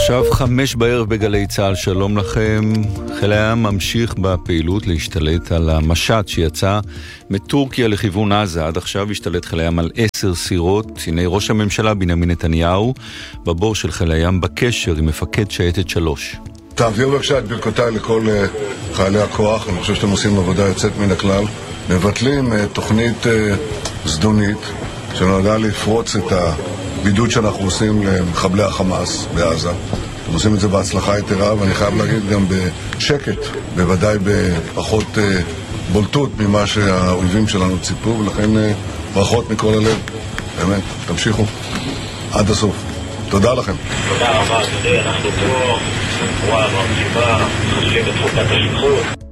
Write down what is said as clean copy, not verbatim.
עכשיו 5 בערב בגלי צהל, שלום לכם. חיל הים ממשיך בפעילות להשתלט על המשט שיצא מטורקיה לכיוון עזה. עד עכשיו השתלט חיל הים על 10 סירות. הנה ראש הממשלה בנימין נתניהו בבור של חיל הים בקשר עם מפקד שייטת 3. תעביר בבקשה את ברכותיי לכל חיילי הכוח. אני חושב שאתם עושים עבודה יוצאת מן הכלל. מבטלים תוכנית זדונית שנועדה לפרוץ את הבידוד שאנחנו עושים למחבלי החמאס בעזה. אתם עושים את זה בהצלחה יתרה, ואני חייב להגיד גם בשקט, בוודאי בפחות בולטות ממה שהאויבים שלנו ציפו, ולכן ברכות מכל הלב. באמת, תמשיכו עד הסוף. תודה לכם. תודה רבה, אנחנו פה, וואו, מרגיבה, חושבים את תחוקת השליחות.